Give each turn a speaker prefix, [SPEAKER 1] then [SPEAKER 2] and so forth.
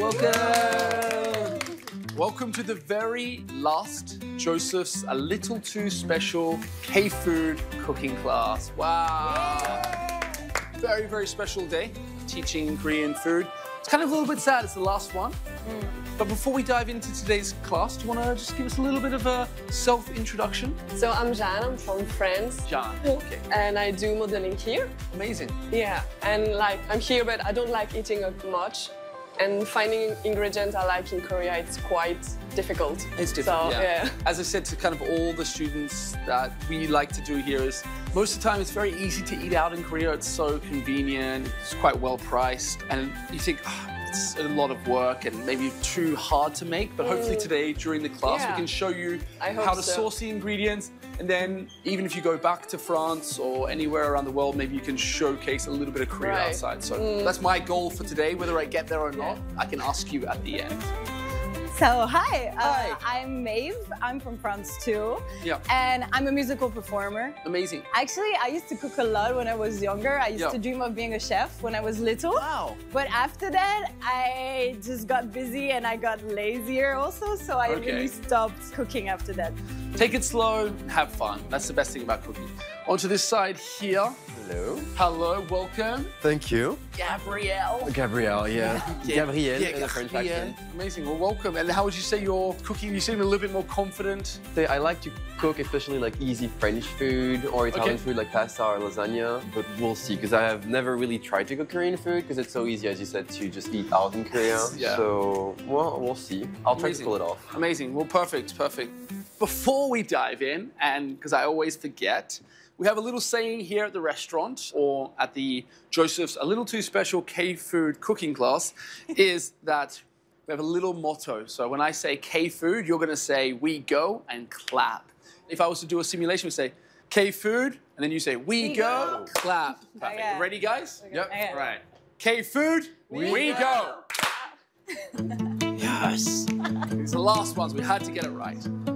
[SPEAKER 1] Welcome. Welcome to the very last Joseph's A Little Too Special K-Food cooking class. Wow. Very, very special day teaching Korean food. It's kind of a little bit sad it's the last one. But before we dive into today's class, do you want to just give us a little bit of a self-introduction?
[SPEAKER 2] So I'm Jeanne, I'm from France.
[SPEAKER 1] Jeanne, okay.
[SPEAKER 2] And I do modeling here.
[SPEAKER 1] Amazing.
[SPEAKER 2] Yeah, and like I'm here, but I don't like eating much. And finding ingredients I like in Korea, it's quite difficult.
[SPEAKER 1] It's difficult,
[SPEAKER 2] so,
[SPEAKER 1] yeah. As I said to kind of all the students that we like to do here is, most of the time it's very easy to eat out in Korea. It's so convenient, it's quite well priced, and you think, it's a lot of work and maybe too hard to make, but hopefully today during the class we can show you how to source the ingredients, and then even if you go back to France or anywhere around the world, maybe you can showcase a little bit of Korea outside. So that's my goal for today. Whether I get there or not, I can ask you at the end.
[SPEAKER 3] So, hi. I'm Maeve. I'm from France too.
[SPEAKER 1] Yeah.
[SPEAKER 3] And I'm a musical performer.
[SPEAKER 1] Amazing.
[SPEAKER 3] Actually, I used to cook a lot when I was younger. I used to dream of being a chef when I was little.
[SPEAKER 1] Wow.
[SPEAKER 3] But after that, I just got busy and I got lazier also. So I really stopped cooking after that.
[SPEAKER 1] Take it slow, have fun. That's the best thing about cooking. Onto this side here.
[SPEAKER 4] Hello.
[SPEAKER 1] Hello, welcome.
[SPEAKER 4] Thank you.
[SPEAKER 1] Gabrielle.
[SPEAKER 4] Gabrielle, yeah. Gabrielle in the French accent.
[SPEAKER 1] Amazing, well, welcome. And how would you say you're cooking? You seem a little bit more confident.
[SPEAKER 4] I like to cook especially like easy French food or Italian food like pasta or lasagna, but we'll see, because I have never really tried to cook Korean food because it's so easy, as you said, to just eat out in Korea. So, well, we'll see. I'll try to pull it off.
[SPEAKER 1] Amazing, well, perfect, perfect. Before we dive in, and because I always forget, we have a little saying here at the restaurant or at the Joseph's A Little Too Special K-Food cooking class is that we have a little motto. So when I say K-Food, you're going to say we go and clap. If I was to do a simulation, we'd say K-Food, and then you say we go, clap. Perfect.
[SPEAKER 3] Okay.
[SPEAKER 1] Ready, guys?
[SPEAKER 3] Okay.
[SPEAKER 1] Yep.
[SPEAKER 3] Okay.
[SPEAKER 1] Right. K-Food, we go. Yes. These are the last ones. We had to get it right.